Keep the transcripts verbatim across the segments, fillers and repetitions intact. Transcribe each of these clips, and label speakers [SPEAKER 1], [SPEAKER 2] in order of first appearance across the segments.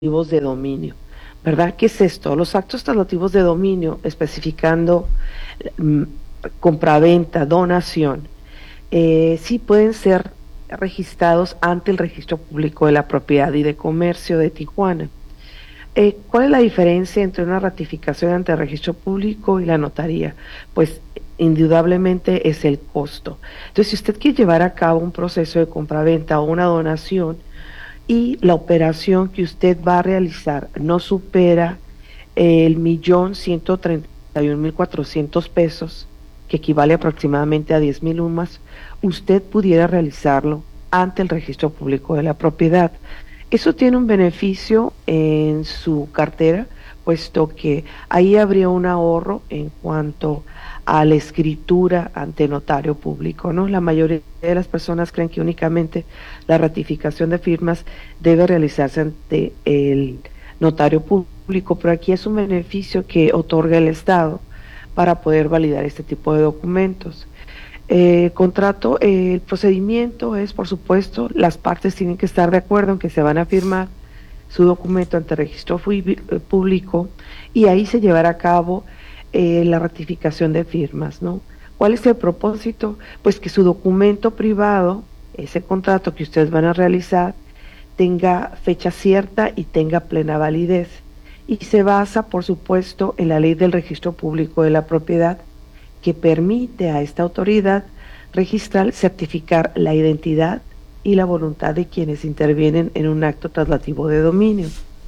[SPEAKER 1] de dominio, ¿verdad? ¿Qué es esto? Los actos traslativos de dominio, especificando mm, compraventa, donación, eh, sí pueden ser registrados ante el Registro Público de la Propiedad y de Comercio de Tijuana. Eh, ¿Cuál es la diferencia entre una ratificación ante el Registro Público y la notaría? Pues indudablemente es el costo. Entonces, si usted quiere llevar a cabo un proceso de compraventa o una donación, y la operación que usted va a realizar no supera el millón ciento treinta y un mil cuatrocientos pesos, que equivale aproximadamente a diez mil UMAS, usted pudiera realizarlo ante el Registro Público de la Propiedad. Eso tiene un beneficio en su cartera, puesto que ahí habría un ahorro en cuanto a la escritura ante notario público, ¿no? La mayoría de las personas creen que únicamente la ratificación de firmas debe realizarse ante el notario público, pero aquí es un beneficio que otorga el Estado para poder validar este tipo de documentos. Eh, contrato, eh, el procedimiento es, por supuesto, las partes tienen que estar de acuerdo en que se van a firmar su documento ante el registro público y ahí se llevará a cabo eh, la ratificación de firmas, ¿no? ¿Cuál es el propósito? Pues que su documento privado, ese contrato que ustedes van a realizar, tenga fecha cierta y tenga plena validez. Y se basa, por supuesto, en la ley del Registro Público de la Propiedad, que permite a esta autoridad registral certificar la identidad y la voluntad de quienes intervienen en un acto traslativo de dominio.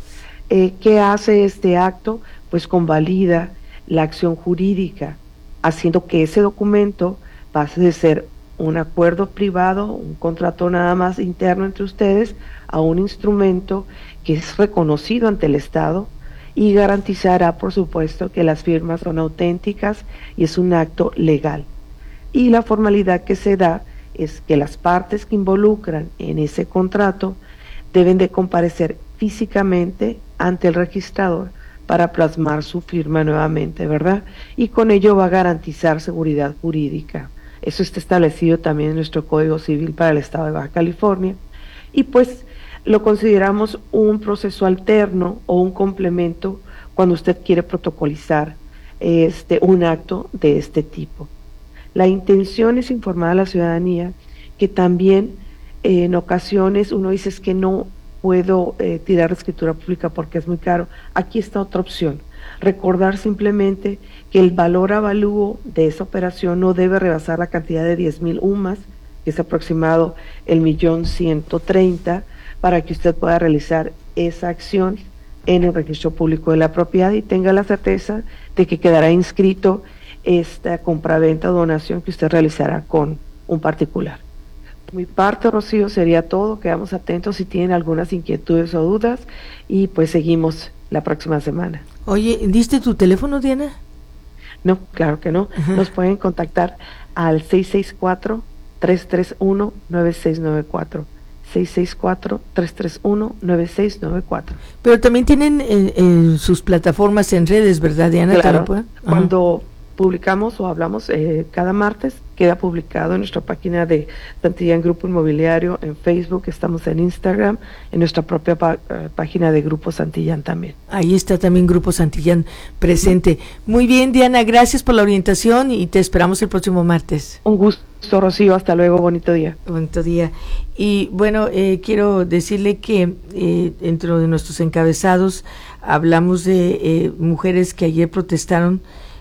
[SPEAKER 1] Eh, ¿Qué hace este acto? Pues convalida la acción jurídica, haciendo que ese documento pase de ser un acuerdo privado, un contrato nada más interno entre ustedes, a un instrumento que es reconocido ante el Estado y garantizará, por supuesto, que las firmas son auténticas y es un acto legal. Y la formalidad que se da es que las partes que involucran en ese contrato deben de comparecer físicamente ante el registrador para plasmar su firma nuevamente, ¿verdad? Y con ello va a garantizar seguridad jurídica. Eso está establecido también en nuestro Código Civil para el Estado de Baja California. Y pues lo consideramos un proceso alterno o un complemento cuando usted quiere protocolizar este, un acto de este tipo. La intención es informar a la ciudadanía que también eh, en ocasiones uno dice es que no puedo eh, tirar la escritura pública porque es muy caro. Aquí está otra opción. Recordar simplemente que el valor avalúo de esa operación no debe rebasar la cantidad de diez mil UMAS, que es aproximado el millón ciento treinta, para que usted pueda realizar esa acción en el Registro Público de la Propiedad y tenga la certeza de que quedará inscrito esta compraventa o donación que usted realizará con un particular. Por mi parte, Rocío, sería todo. Quedamos atentos si tienen algunas inquietudes o dudas y pues seguimos la próxima semana.
[SPEAKER 2] Oye, ¿diste tu teléfono, Diana?
[SPEAKER 1] No, claro que no. Ajá. Nos pueden contactar al seis seis cuatro, tres tres uno, nueve seis nueve cuatro. seis seis cuatro, tres tres uno, nueve seis nueve cuatro.
[SPEAKER 2] Pero también tienen en, en sus plataformas en redes, ¿verdad, Diana?
[SPEAKER 1] Claro, cuando publicamos o hablamos eh, cada martes, queda publicado en nuestra página de Santillán Grupo Inmobiliario, en Facebook, estamos en Instagram, en nuestra propia pa- página de Grupo Santillán también.
[SPEAKER 2] Ahí está también Grupo Santillán presente. Muy bien, Diana, gracias por la orientación y te esperamos el próximo martes.
[SPEAKER 1] Un gusto, Rocío, hasta luego, bonito día.
[SPEAKER 2] Bonito día. Y bueno, eh, quiero decirle que eh, dentro de nuestros encabezados hablamos de eh, mujeres que ayer protestaron.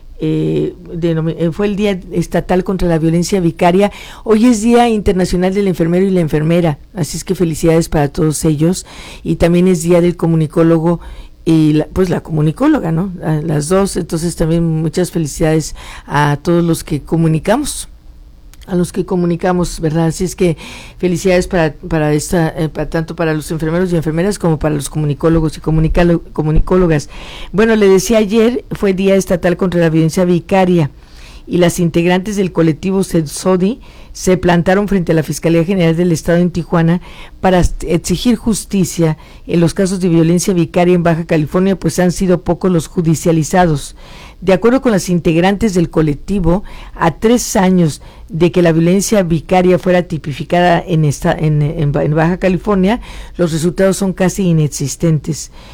[SPEAKER 2] Eh, de, fue el Día Estatal contra la Violencia Vicaria. Hoy es Día Internacional del Enfermero y la Enfermera, así es que felicidades para todos ellos. Y también es Día del Comunicólogo y la, pues la comunicóloga, ¿no? A las dos, entonces también muchas felicidades a todos los que comunicamos. a los que comunicamos, ¿verdad? Así es que felicidades para para esta eh, para, tanto para los enfermeros y enfermeras como para los comunicólogos y comunicólogas. Bueno, le decía ayer fue Día Estatal contra la Violencia Vicaria y las integrantes del colectivo SEDSODI se plantaron frente a la Fiscalía General del Estado en Tijuana para exigir justicia en los casos de violencia vicaria en Baja California, pues han sido pocos los judicializados. De acuerdo con las integrantes del colectivo, a tres años de que la violencia vicaria fuera tipificada en, esta, en, en, en Baja California, los resultados son casi inexistentes.